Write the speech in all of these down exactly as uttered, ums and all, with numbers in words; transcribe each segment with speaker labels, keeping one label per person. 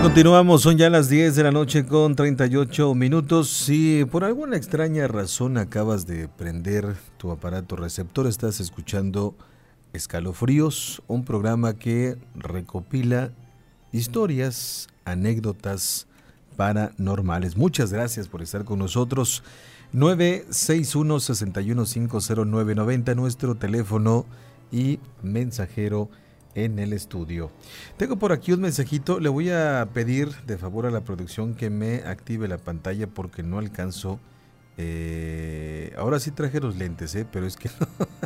Speaker 1: Continuamos, son ya las diez de la noche con treinta y ocho minutos. Si por alguna extraña razón acabas de prender tu aparato receptor, estás escuchando Escalofríos, un programa que recopila historias, anécdotas paranormales. Muchas gracias por estar con nosotros. nueve seis uno, seis uno cinco cero nueve nueve cero, nuestro teléfono y mensajero en el estudio. Tengo por aquí un mensajito. Le voy a pedir de favor a la producción que me active la pantalla porque no alcanzo. Eh, ahora sí traje los lentes, ¿eh? Pero es que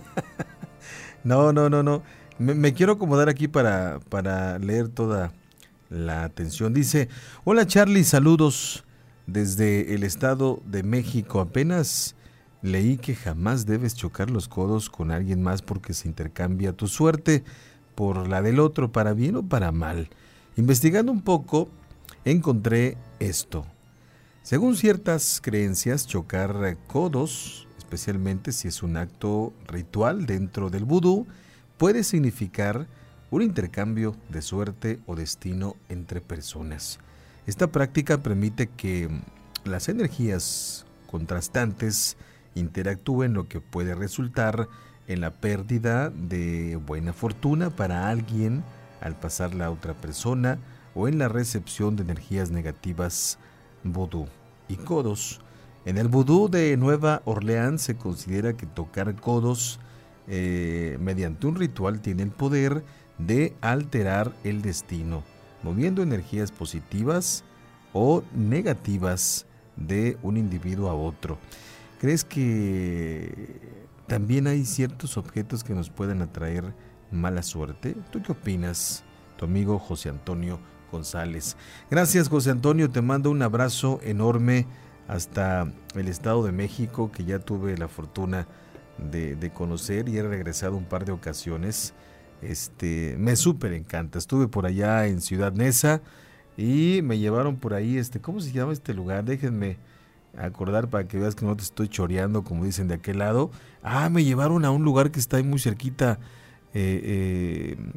Speaker 1: no, no, no, no. Me, me quiero acomodar aquí para, para leer toda la atención. Dice: hola Charlie, saludos desde el Estado de México. Apenas leí que jamás debes chocar los codos con alguien más porque se intercambia tu suerte por la del otro, para bien o para mal. Investigando un poco, encontré esto. Según ciertas creencias, chocar codos, especialmente si es un acto ritual dentro del vudú, puede significar un intercambio de suerte o destino entre personas. Esta práctica permite que las energías contrastantes interactúen, lo que puede resultar en la pérdida de buena fortuna para alguien al pasarla a otra persona o en la recepción de energías negativas vudú. Y codos. En el vudú de Nueva Orleans se considera que tocar codos eh, mediante un ritual tiene el poder de alterar el destino, moviendo energías positivas o negativas de un individuo a otro. ¿Crees que también hay ciertos objetos que nos pueden atraer mala suerte? ¿Tú qué opinas? Tu amigo José Antonio González. Gracias, José Antonio, te mando un abrazo enorme hasta el Estado de México, que ya tuve la fortuna de, de conocer y he regresado un par de ocasiones. Este, me súper encanta. Estuve por allá en Ciudad Neza y me llevaron por ahí, este, ¿cómo se llama este lugar? Déjenme acordar para que veas que no te estoy choreando, como dicen de aquel lado. Ah, me llevaron a un lugar que está ahí muy cerquita, eh, eh,